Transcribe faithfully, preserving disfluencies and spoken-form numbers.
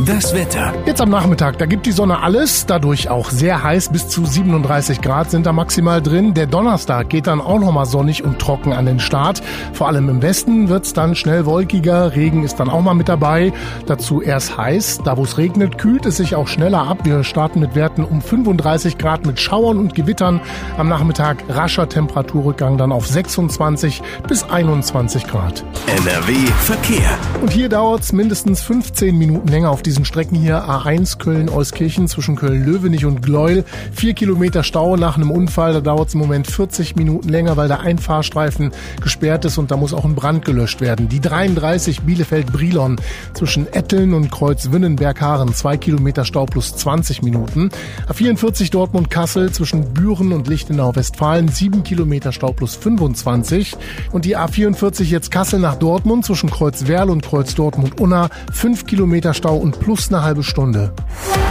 Das Wetter. Jetzt am Nachmittag, da gibt die Sonne alles, dadurch auch sehr heiß, bis zu siebenunddreißig Grad sind da maximal drin. Der Donnerstag geht dann auch nochmal sonnig und trocken an den Start. Vor allem im Westen wird's dann schnell wolkiger, Regen ist dann auch mal mit dabei. Dazu erst heiß, da wo es regnet, kühlt es sich auch schneller ab. Wir starten mit Werten um fünfunddreißig Grad mit Schauern und Gewittern. Am Nachmittag rascher Temperaturrückgang dann auf sechsundzwanzig bis einundzwanzig Grad. N R W Verkehr. Und hier dauert's mindestens fünfzehn Minuten länger auf diesen Strecken hier. A eins Köln-Euskirchen zwischen Köln-Löwenich und Gleuel. Vier Kilometer Stau nach einem Unfall. Da dauert's im Moment vierzig Minuten länger, weil der Einfahrstreifen gesperrt ist und da muss auch ein Brand gelöscht werden. Die dreiunddreißig Bielefeld-Brilon zwischen Etteln und Kreuz-Wünnenberg-Haaren. Zwei Kilometer Stau plus zwanzig Minuten. A vierundvierzig Dortmund-Kassel zwischen Büren und Lichtenau-Westfalen. Sieben Kilometer Stau plus fünfundzwanzig. Und die A vierundvierzig jetzt Kassel nach Dortmund zwischen Kreuz-Werl und Kreuz-Dortmund-Unna. Fünf Kilometer Stau und plus eine halbe Stunde.